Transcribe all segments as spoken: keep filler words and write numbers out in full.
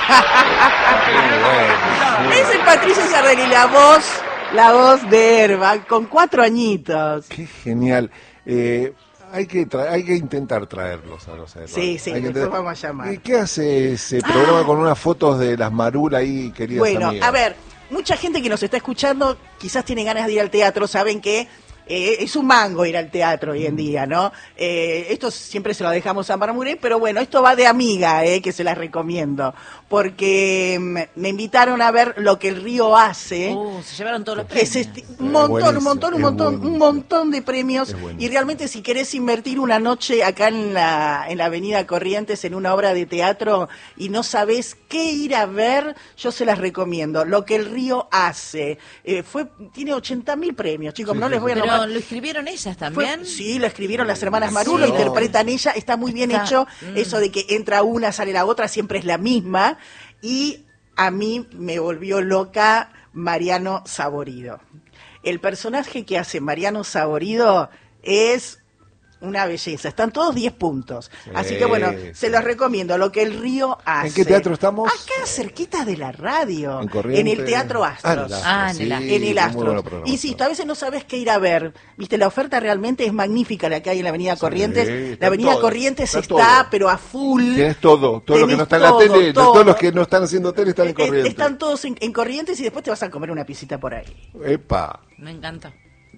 Ese es Patricio Sardelli, la voz, la voz de Herba, con cuatro añitos. Qué genial. Eh, hay que tra- hay que intentar traerlos a los Herba. Sí, sí, Hay que después intentar- vamos a llamar. ¿Y qué hace ese programa Ah. con unas fotos de las Marul ahí, queridas Bueno, amigas? a ver, mucha gente que nos está escuchando quizás tiene ganas de ir al teatro, saben que eh, es un mango ir al teatro hoy en día, ¿no? Eh, esto siempre se lo dejamos a Marmuré, pero bueno, esto va de amiga, eh, que se las recomiendo, porque me, me invitaron a ver Lo que el río hace. Uh, se llevaron todos los Que premios. es este- un montón, buenísimo, un montón, un es montón, buenísimo. un montón de premios. Es buenísimo. Y realmente si querés invertir una noche acá en la, en la Avenida Corrientes en una obra de teatro y no sabés qué ir a ver, yo se las recomiendo. Lo que el río hace. Eh, fue, tiene ochenta mil premios, chicos, Sí, no sí, les voy a Pero nombrar. lo escribieron ellas Fue- también. sí, lo escribieron las hermanas Marulo, Sí. interpretan ella, está muy bien Está- hecho, mm. eso de que entra una, sale la otra, siempre es la misma, y a mí me volvió loca Mariano Saborido. El personaje que hace Mariano Saborido es una belleza, están todos diez puntos, Sí, así que bueno, sí. se los recomiendo, Lo que el río hace. ¿En qué teatro estamos? Acá, cerquita de la radio, En Corrientes. el Teatro Astros. Ah, en el Astros. En el muy Astros. buena programación. Insisto, a veces no sabes qué ir a ver. Viste, la oferta realmente es magnífica la que hay en la Avenida Corrientes. está La Avenida todo, Corrientes está está, todo. pero a full. Tienes todo, todo lo que Tenés no está en todo, la tele, todo. todos los que no están haciendo tele están en Eh, Corrientes. Están todos en, en Corrientes y después te vas a comer una pisita por ahí. Epa. Me encanta.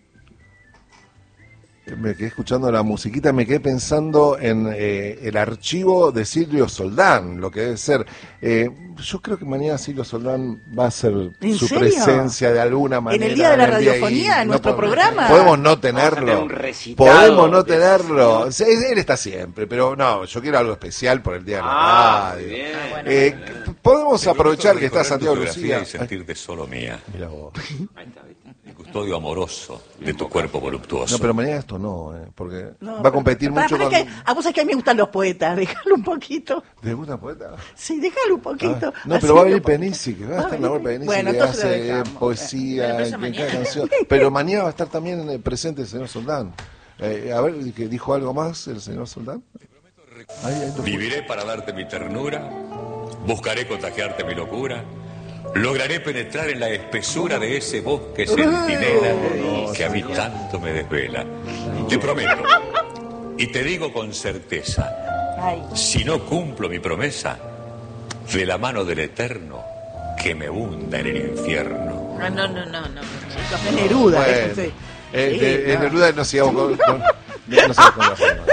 Me quedé escuchando la musiquita, me quedé pensando en eh, el archivo de Silvio Soldán, lo que debe ser. Eh, yo creo que mañana Silvio Soldán va a hacer ¿En su serio? presencia de alguna manera. el Día de la en el día radiofonía, y en nuestro podemos- programa. Podemos no Vamos a tener tenerlo. un recitado Podemos no de- tenerlo. Sí, él está siempre, pero no, yo quiero algo especial por el Día de la Ah, radio. muy bien. Ah, bueno. Eh, podemos aprovechar que está Recorrer tu Santiago geografía Lucía. y sentirte solo mía. Mira vos. Ahí está, ¿viste? El custodio amoroso de tu cuerpo voluptuoso. No, pero mañana esto no, eh, porque No, va a competir para- mucho para con... que- a vos es que a mí me gustan los poetas, déjalo un poquito. ¿Te gusta poeta? Sí, déjalo un poquito. Ah, no, Así pero va a venir lo- Penisi, que va a estar en la obra Penisi, Bueno, que entonces lo hace dejamos. poesía, Pero en, eso en mañana. cada canción. Pero mañana va a estar también eh, presente el señor Soldán. Eh, a ver, ¿que ¿dijo algo más el señor Soldán? Ahí, ahí lo- Viviré para darte mi ternura, buscaré contagiarte mi locura, lograré penetrar en la espesura de ese bosque centinela que a mí tanto me desvela. Te prometo, y te digo con certeza, Ay. si no cumplo mi promesa, de la mano del Eterno, que me hunda en el infierno. No, no, no, no, no. Chicos, Es Neruda, Bueno, eso sí. eh, Sí, de- en no. Neruda no sigamos con, con- no sigamos con la forma.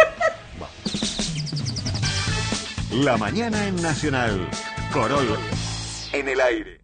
La mañana en Nacional. Corol en el aire.